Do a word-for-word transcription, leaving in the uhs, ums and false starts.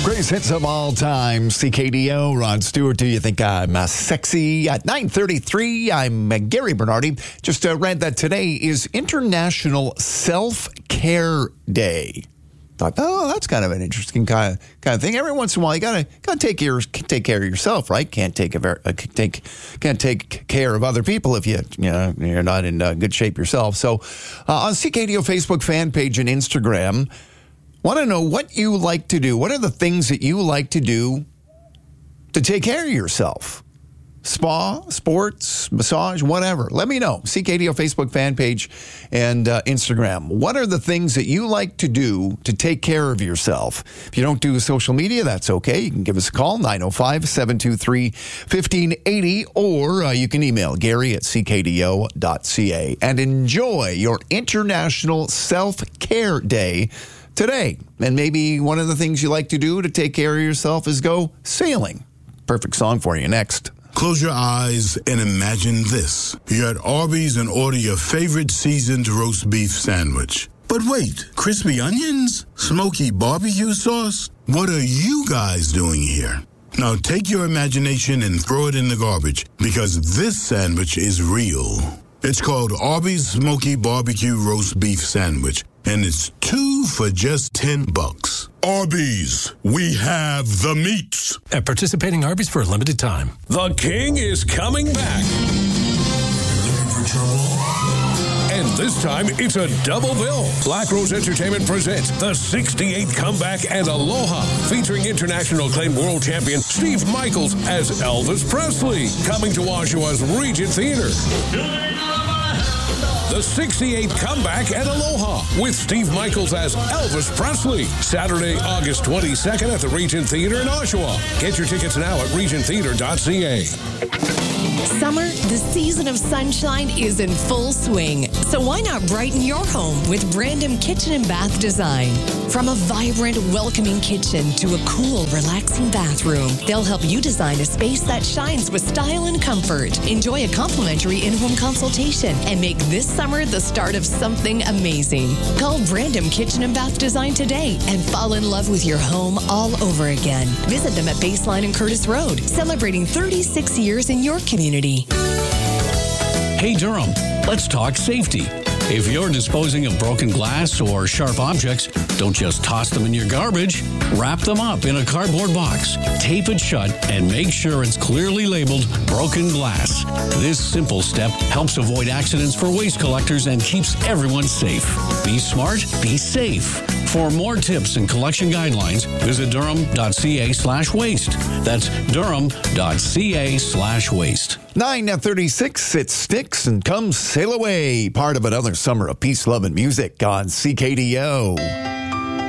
Greatest hits of all time. C K D O, Rod Stewart. Do you think I'm uh, sexy? At nine thirty-three, I'm uh, Gary Bernardi. Just uh, read that today is International Self-Care Day. Thought, oh, that's kind of an interesting kind of, kind of thing. Every once in a while, you gotta gotta take your take care of yourself, right? Can't take a ver- uh, take can't take care of other people if you you know you're not in uh, good shape yourself. So, uh, on C K D O Facebook fan page and Instagram. Want to know what you like to do. What are the things that you like to do to take care of yourself? Spa, sports, massage, whatever. Let me know. C K D O Facebook fan page and uh, Instagram. What are the things that you like to do to take care of yourself? If you don't do social media, that's okay. You can give us a call, nine oh five, seven two three, one five eight oh, or uh, you can email Gary at c k d o dot c a. And enjoy your International Self-Care Day today. And maybe one of the things you like to do to take care of yourself is go sailing. Perfect song for you next. Close your eyes and imagine this. You're at Arby's and order your favorite seasoned roast beef sandwich. But wait, crispy onions? Smoky barbecue sauce? What are you guys doing here? Now take your imagination and throw it in the garbage, because this sandwich is real. It's called Arby's Smoky Barbecue Roast Beef Sandwich, and it's two for just ten bucks. Arby's, we have the meats. At participating Arby's for a limited time. The King is coming back. And this time, it's a double bill. Black Rose Entertainment presents the sixty-eighth Comeback and Aloha, featuring international acclaimed world champion Steve Michaels as Elvis Presley, coming to Oshawa's Regent Theater. The sixty-eighth Comeback and Aloha with Steve Michaels as Elvis Presley. Saturday, August twenty-second at the Regent Theater in Oshawa. Get your tickets now at regent theater dot c a. Summer, the season of sunshine, is in full swing. So why not brighten your home with Brandom Kitchen and Bath Design? From a vibrant, welcoming kitchen to a cool, relaxing bathroom, they'll help you design a space that shines with style and comfort. Enjoy a complimentary in-home consultation and make this summer the start of something amazing. Call Brandom Kitchen and Bath Design today and fall in love with your home all over again. Visit them at Baseline and Curtis Road, celebrating thirty-six years in your community. Hey Durham, let's talk safety. If you're disposing of broken glass or sharp objects, don't just toss them in your garbage. Wrap them up in a cardboard box, tape it shut, and make sure it's clearly labeled broken glass. This simple step helps avoid accidents for waste collectors and keeps everyone safe. Be smart, be safe. For more tips and collection guidelines, visit durham dot c a slash waste. That's durham dot c a slash waste. nine thirty-six, it sticks and comes sail away. Part of another summer of peace, love, and music on C K D O.